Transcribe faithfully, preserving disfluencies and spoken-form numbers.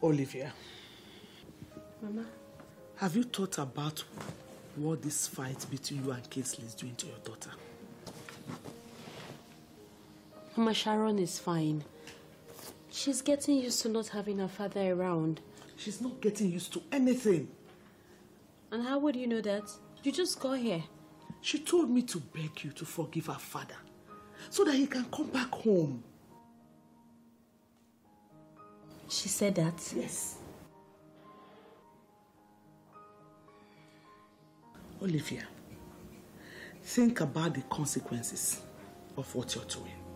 Olivia. Mama. Have you thought about what this fight between you and Kingsley is doing to your daughter? Mama, Sharon is fine. She's getting used to not having her father around. She's not getting used to anything. And how would you know that? You just got here. She told me to beg you to forgive her father so that he can come back home. She said that? Yes. Olivia, think about the consequences of what you're doing.